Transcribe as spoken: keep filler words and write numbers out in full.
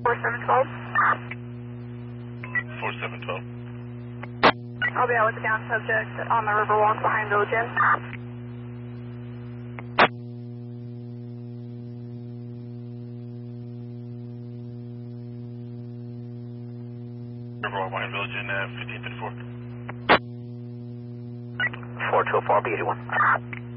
four seven twelve. four seven twelve. I'll be out with the down subject on the Riverwalk behind Village Inn. Riverwalk behind Village Inn at fifteen thirty-four. four two four, B eighty-one.